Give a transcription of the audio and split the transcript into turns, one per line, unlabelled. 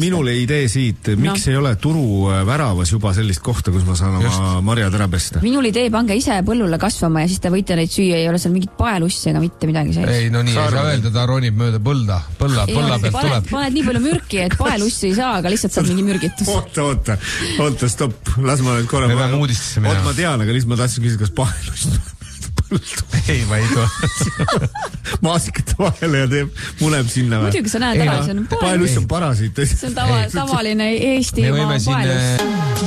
minule idee siit, miks ei ole turu väravas juba sellist kohta, kus ma saan oma marjad ära pesta?
Minul idee, pange ise põllule kasvama ja siis te võite neid süüa, ei ole seal mingit paelussi ega mitte midagi sees.
Ei, no nii ei saa öelda, ta ronib mööda põlla pealt tuleb.
Paned nii palju mürki, et paelussi ei saa, aga lihtsalt saad mingi mürgitus.
Oota, stopp, las ma nüüd korra.
Me peame uudistesse minna.
Ma tean, aga lihtsalt ma tahtsin küsida, kas paelussi
ei, ma ei tule.
Maasikate vahele ja muneb sinna.
Muidugi sa näed ära, see on
paeluss on parasiit.
See on tavaline Eestimaa paelus.